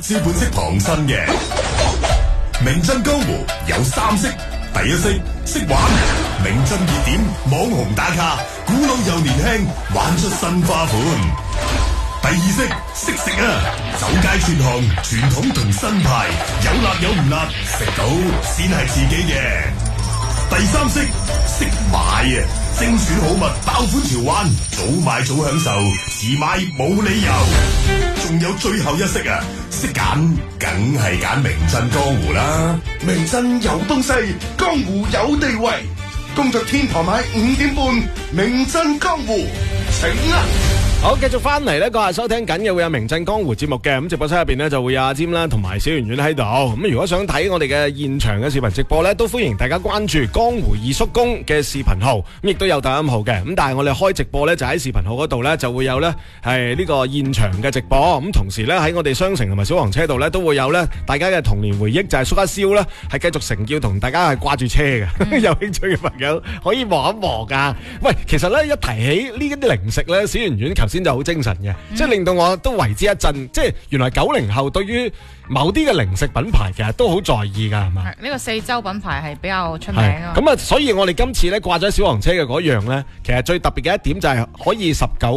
資本色旁身嘅名震江湖有3式，第一式識玩，名震熱點網紅打卡，古老又年輕，玩出新花款。第二式識食啊，走街串巷，傳統同新派，有辣有唔辣，食到先係自己嘅。第三式識買啊，精選好物，爆款潮玩，早買早享受，遲買冇理由。仲有最後一式啊，識揀，梗係揀名震江湖啦。名震有東西，江湖有地位。工作天台買5點半，名震江湖，請啊！ 好，繼續翻嚟咧，各位收聽緊嘅會有名震江湖節目嘅，咁直播室入邊呢，就會有阿占啦，同埋小圓圓喺度。咁如果想睇我哋嘅現場嘅視頻直播呢，都歡迎大家關注江湖二叔公嘅視頻號，咁亦都有抖音號嘅。咁但係我哋開直播呢，就喺視頻號嗰度呢，就會有呢係呢個現場嘅直播。咁同時呢，喺我哋商城同埋小黃車度呢，都會有呢大家嘅童年回憶，就係蘇一燒呢，係繼續成叫同大家係掛住車嘅。有興趣嘅朋友可以望一望噶。喂，其實呢，一提起呢啲零食呢，小圓圓頭先就好精神嘅，即係令到我都為之一振。即係原來90後對於某啲嘅零食品牌其實都好在意噶，係嘛？ 呢個四周品牌係比較出名啊。 咁啊，所以我哋今次咧掛咗小黃車嘅嗰樣咧，其實最特別嘅一點就係可以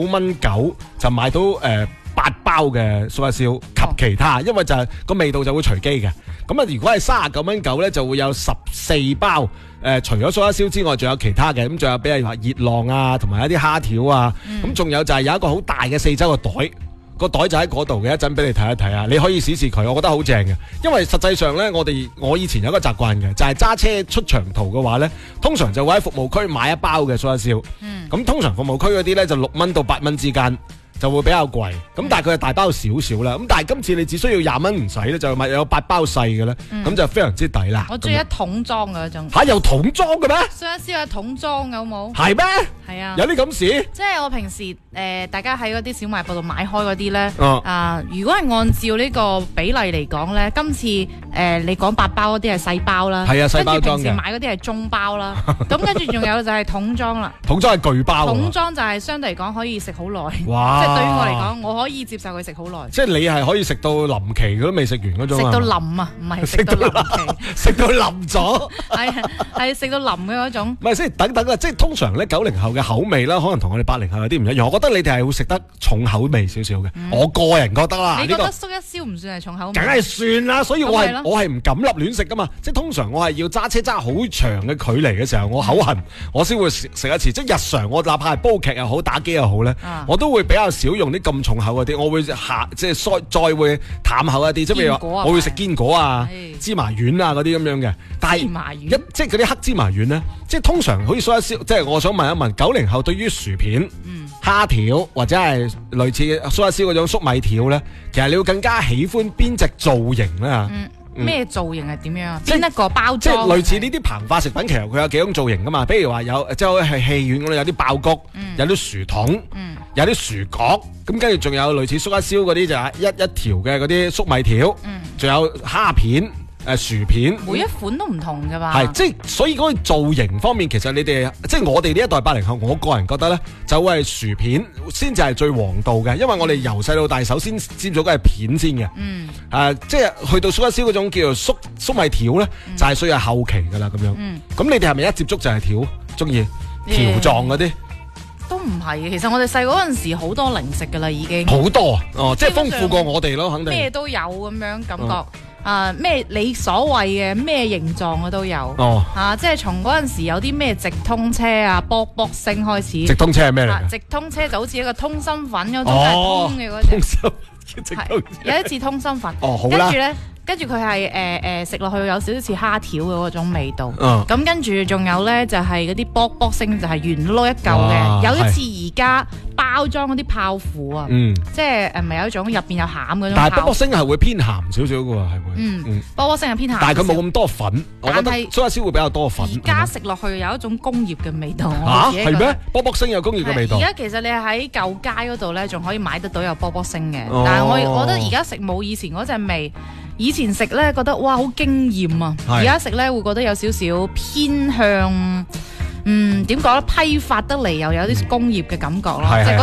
19.9就買到8包嘅蘇一燒及其他，因為就係個味道就會隨機嘅。咁啊，如果係39.9咧，就會有14包。除咗蘇一燒之外，仲有其他嘅，咁仲有比如話熱浪啊，同埋一啲蝦條啊，咁仲有就係有一個好大嘅四周嘅袋，個袋就喺嗰度嘅，一陣俾你睇一睇啊！你可以試試佢，我覺得好正嘅。因為實際上呢，我以前有一個習慣嘅，就係揸車出長途嘅話呢，通常就會喺服務區買一包嘅蘇一燒。咁通常服務區嗰啲呢，就6蚊到8蚊之間。就會比較貴，咁但係佢係大包少少啦，咁但係今次你只需要20蚊唔使咧，就買有8包細嘅咧，咁就非常之抵啦。 我中意一桶裝嘅嗰種。 嚇，有桶裝嘅咩？ 蘇一燒有桶裝嘅好冇？ 係咩？ 係啊。有啲咁事？ 即係我平時大家喺嗰啲小賣部度買開嗰啲咧，如果係按照呢個比例嚟講咧，今次你講8包嗰啲係細包啦， 係啊，細包裝嘅。 跟住平時買嗰啲係中包啦，咁跟住仲有就係桶裝啦。 桶裝係巨包。 桶裝就係相對嚟講可以食好耐。 哇！ 即係對於我嚟講，我可以接受佢食好耐。 即係你係可以食到臨期佢都未食完嗰種。 食到腍啊，唔係食到臨期。 食到腍咗。 係食到腍嘅嗰種。 唔係，即係等等啊！即係通常咧90後嘅口味啦，可能同我哋80後有啲唔一樣。我覺得你哋係會食得重口味少少嘅。我個人覺得啦。 你覺得蘇一燒唔算係重口味？ 梗係算啦，所以我係唔敢立亂食噶嘛。即係通常我係要揸車揸好長嘅距離嘅時候，我口痕，我先會食一次。即係日常我哪怕係煲劇又好，打機又好咧，我都會比較少用啲咁重口嗰啲。我會即係再會淡口一啲，即係譬如話我會食堅果啊、芝麻丸啊嗰啲咁樣嘅。但係即係嗰啲黑芝麻丸咧，即係通常好似蘇一燒。即係我想問一問90後對於薯片、蝦條或者係類似蘇一燒嗰種粟米條咧，其實你會更加喜歡邊隻造型咧？ 咩造型係點樣啊？邊一個包裝？ 即係類似呢啲膨化食品，其實佢有幾種造型噶嘛。比如話有即係係戲院嗰度有啲爆谷，有啲薯筒，有啲薯角，咁跟住仲有類似蘇一燒嗰啲就係一條嘅嗰啲粟米條，仲有蝦片。薯片， 每一款都唔同㗎嘛。 係，即係所以嗰個造型方面，其實你哋即係我哋呢一代80後，我個人覺得咧，就會係薯片先至係最王道嘅，因為我哋由細到大首先接咗嘅係片先嘅。即係去到蘇一燒嗰種叫做粟米條咧，就係需要後期㗎啦咁樣。咁你哋係咪一接觸就係條中意條狀嗰啲？ 都唔係嘅，其實我哋細嗰陣時好多零食㗎啦，已經好多即係豐富過我哋咯，肯定咩都有咁樣感覺。咩你所謂嘅咩形狀嘅都有，即係從嗰陣時有啲咩直通車啊、卜卜星開始。 直通車係咩嚟？ 直通車就好似一個通心粉嗰種，係通嘅嗰隻。有一次通心粉，跟住佢係食落去有少少似蝦條嘅嗰種味道。咁跟住仲有咧就係嗰啲卜卜星，就係圓碌一嚿嘅。有一次而家包裝嗰啲泡芙啊，即係咪有一種入邊有餡嗰種。 但係卜卜星係會偏鹹少少嘅喎，係會。 卜卜星係偏鹹， 但係佢冇咁多粉。我覺得蘇一燒會比較多粉。 而家食落去有一種工業嘅味道。 係咩？卜卜星有工業嘅味道。 而家其實你喺舊街嗰度咧，仲可以買得到有卜卜星嘅。但係我覺得而家食冇以前嗰隻味。以前食咧覺得哇好驚豔啊，而家食咧會覺得有少少偏向點講咧，批發得嚟又有啲工業嘅感覺咯，即係